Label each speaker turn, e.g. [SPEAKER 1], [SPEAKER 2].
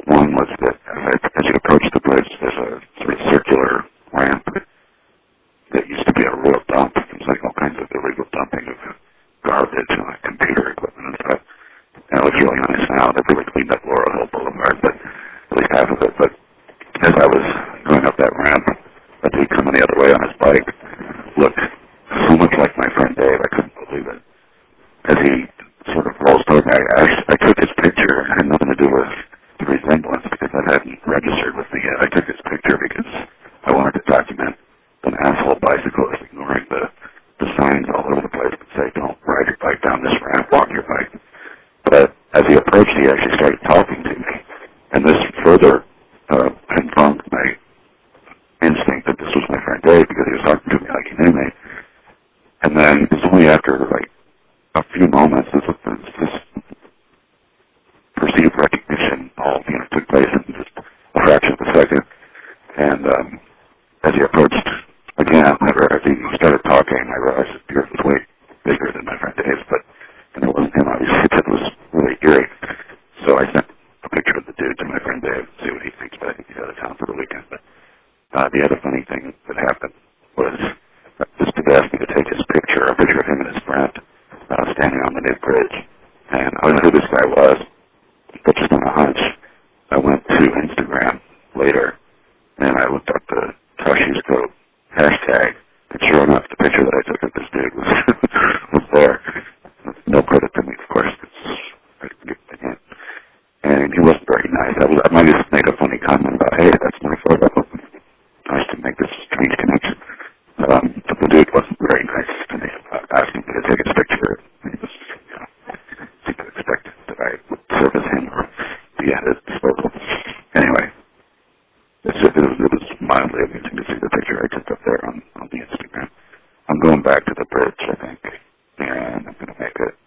[SPEAKER 1] One was that as you approach the bridge, there's a sort of circular ramp that used to be a real dump. There's like all kinds of illegal dumping of garbage and like computer equipment and stuff. And it looks really nice now. They've really cleaned up Laurel Hill Boulevard, but at least half of it. But as I was going up that ramp, a dude coming the other way on his bike looked so much like my friend Dave. I couldn't believe it. As he sort of rolls toward me, I took his picture. It had nothing to do with the resemblance because that hadn't registered with me yet. I took his picture because I wanted to document an asshole bicyclist ignoring the signs all over the place that say, don't ride your bike down this ramp, walk your bike. But as he approached, he actually started talking to me. And this further confirmed my instinct that this was my friend Dave because he was talking to me like he knew me. And then it was only after like a few moments this perceived recognition all took place in just a fraction of a second. And as he approached again, as he started talking, I realized his beard was way bigger than my friend Dave's, but and it wasn't him, obviously. That was really eerie. So I sent a picture of the dude to my friend Dave to see what he thinks, but I think he's out of town for the weekend. But the other funny thing that happened was this dude asked me to take his picture, a picture of him and his friend standing on the new bridge. And I don't know who this guy was, but just on a hunch, I went to Instagram later, and I looked up the Toshi's Code hashtag, and sure enough, the picture that I took of this dude was there. No credit to me, of course. And he wasn't very nice. I might just make a funny comment about, hey, that's my photo. Nice to make this strange connection. But the dude wasn't very nice to me about asking me to take his picture. He was, seemed to expect that I would service him or be at his disposal. Anyway, it was mildly amusing to see the picture I took up there on the Instagram. I'm going back to the bridge, I think, and I'm going to make it